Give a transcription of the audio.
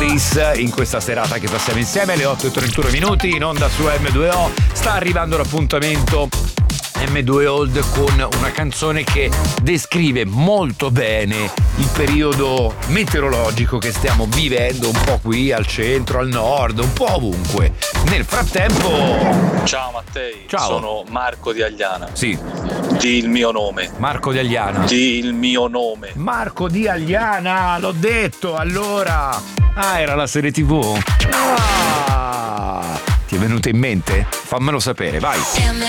Days in questa serata che passiamo insieme alle 8:31 minuti in onda su M2O. Sta arrivando l'appuntamento M2 Old con una canzone che descrive molto bene il periodo meteorologico che stiamo vivendo un po' qui al centro, al nord, un po' ovunque. Nel frattempo... Ciao Mattei, ciao. Sono Marco di Agliana. Sì. Di il mio nome. Marco di Agliana. Di il mio nome. Marco di Agliana, l'ho detto, allora. Ah, era la serie TV. Ah, ti è venuta in mente? Fammelo sapere, vai.